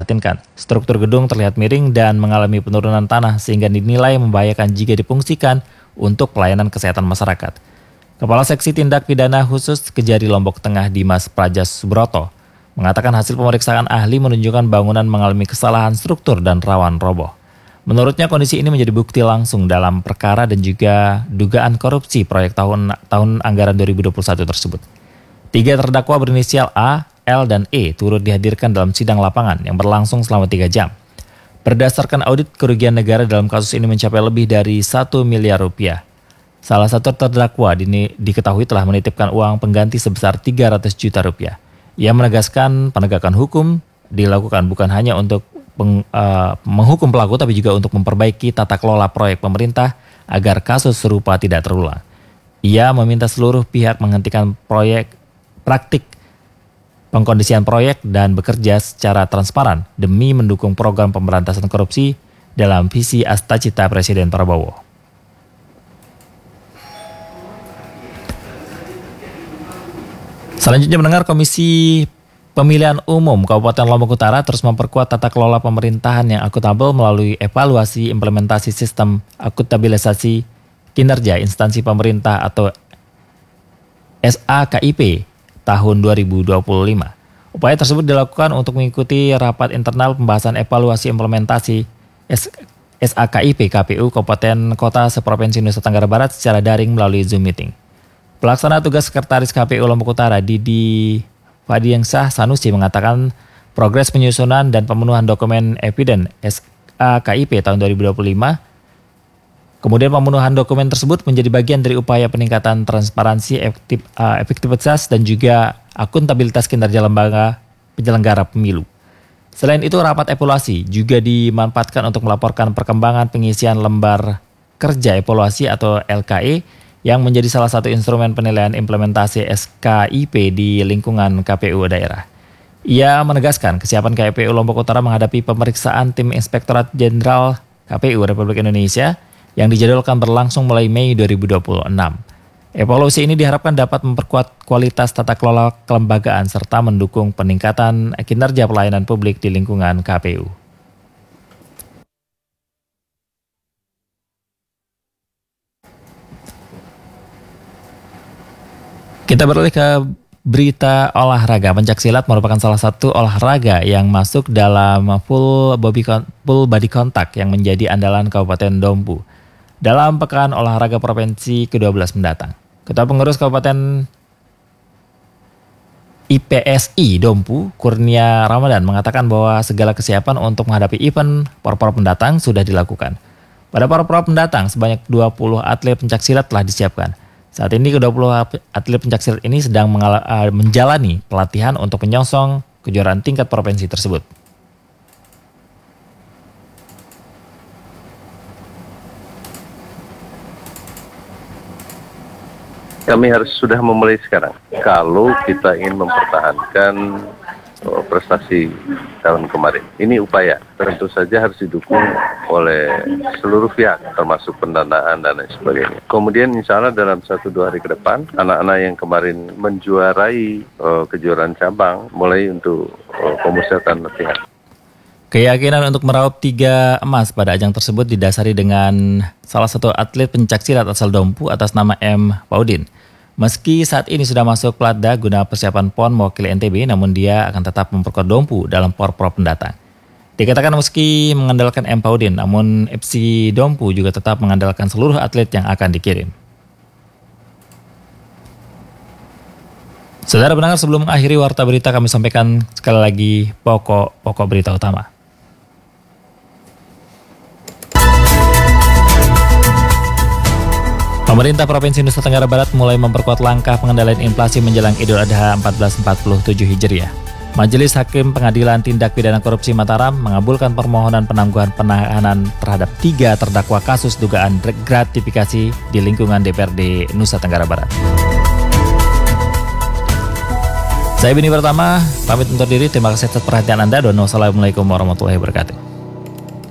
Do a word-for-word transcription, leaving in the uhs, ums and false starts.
memprihatinkan. Struktur gedung terlihat miring dan mengalami penurunan tanah sehingga dinilai membahayakan jika difungsikan untuk pelayanan kesehatan masyarakat. Kepala Seksi Tindak Pidana Khusus Kejari Lombok Tengah Dimas Prajas Subroto mengatakan hasil pemeriksaan ahli menunjukkan bangunan mengalami kesalahan struktur dan rawan roboh. Menurutnya kondisi ini menjadi bukti langsung dalam perkara dan juga dugaan korupsi proyek tahun tahun anggaran dua ribu dua puluh satu tersebut. Tiga terdakwa berinisial A, L, dan E turut dihadirkan dalam sidang lapangan yang berlangsung selama tiga jam. Berdasarkan audit, kerugian negara dalam kasus ini mencapai lebih dari satu miliar rupiah. Salah satu terdakwa dini, diketahui telah menitipkan uang pengganti sebesar tiga ratus juta rupiah. Ia menegaskan penegakan hukum dilakukan bukan hanya untuk peng, uh, menghukum pelaku tapi juga untuk memperbaiki tata kelola proyek pemerintah agar kasus serupa tidak terulang. Ia meminta seluruh pihak menghentikan proyek praktik pengkondisian proyek dan bekerja secara transparan demi mendukung program pemberantasan korupsi dalam visi Astacita Presiden Prabowo. Selanjutnya mendengar Komisi Pemilihan Umum Kabupaten Lombok Utara terus memperkuat tata kelola pemerintahan yang akuntabel melalui evaluasi implementasi sistem akuntabilisasi kinerja instansi pemerintah atau S A K I P tahun dua ribu dua puluh lima. Upaya tersebut dilakukan untuk mengikuti rapat internal pembahasan evaluasi implementasi S A K I P K P U Kabupaten Kota seprovinsi Nusa Tenggara Barat secara daring melalui Zoom meeting. Pelaksana tugas Sekretaris K P U Lombok Utara Didi Fadiengsah Sanusi mengatakan progres penyusunan dan pemenuhan dokumen eviden S A K I P tahun dua ribu dua puluh lima. Kemudian pemenuhan dokumen tersebut menjadi bagian dari upaya peningkatan transparansi, efektif, uh, efektivitas dan juga akuntabilitas kinerja lembaga penyelenggara pemilu. Selain itu, rapat evaluasi juga dimanfaatkan untuk melaporkan perkembangan pengisian lembar kerja evaluasi atau L K E yang menjadi salah satu instrumen penilaian implementasi S K I P di lingkungan K P U daerah. Ia menegaskan kesiapan K P U Lombok Utara menghadapi pemeriksaan tim Inspektorat Jenderal K P U Republik Indonesia yang dijadwalkan berlangsung mulai Mei dua ribu dua puluh enam. Evaluasi ini diharapkan dapat memperkuat kualitas tata kelola kelembagaan serta mendukung peningkatan kinerja pelayanan publik di lingkungan K P U. Kita beralih ke berita olahraga. Pencaksilat merupakan salah satu olahraga yang masuk dalam full body, full body contact yang menjadi andalan Kabupaten Dompu dalam Pekan Olahraga Provinsi kedua belas mendatang. Ketua Pengurus Kabupaten I P S I Dompu, Kurnia Ramadan, mengatakan bahwa segala kesiapan untuk menghadapi event Porprov mendatang sudah dilakukan. Pada Porprov mendatang, sebanyak dua puluh atlet pencaksilat telah disiapkan. Saat ini kedua puluh atlet pencaksilat ini sedang mengal- uh, menjalani pelatihan untuk menyongsong kejuaraan tingkat provinsi tersebut. Kami harus sudah memulai sekarang. Kalau kita ingin mempertahankan uh, prestasi tahun kemarin. Ini upaya, tentu saja harus didukung oleh seluruh pihak, termasuk pendanaan dan lain sebagainya. Kemudian insya Allah dalam satu dua hari ke depan, anak-anak yang kemarin menjuarai uh, kejuaraan cabang, mulai untuk uh, pemusatan latihan. Keyakinan untuk meraup tiga emas pada ajang tersebut didasari dengan salah satu atlet pencaksilat asal Dompu atas nama M. Paudin. Meski saat ini sudah masuk Platda guna persiapan P O N mewakili N T B, namun dia akan tetap memperkuat Dompu dalam Porprov mendatang. Dikatakan meski mengandalkan M. Paudin, namun F C Dompu juga tetap mengandalkan seluruh atlet yang akan dikirim. Saudara pendengar, sebelum mengakhiri warta berita, kami sampaikan sekali lagi pokok-pokok berita utama. Pemerintah Provinsi Nusa Tenggara Barat mulai memperkuat langkah pengendalian inflasi menjelang Idul Adha seribu empat ratus empat puluh tujuh Hijriah. Majelis Hakim Pengadilan Tindak Pidana Korupsi Mataram mengabulkan permohonan penangguhan penahanan terhadap tiga terdakwa kasus dugaan gratifikasi di lingkungan D P R D Nusa Tenggara Barat. Saya Bini Pertama, pamit undur diri. Terima kasih atas perhatian Anda dan wassalamualaikum warahmatullahi wabarakatuh.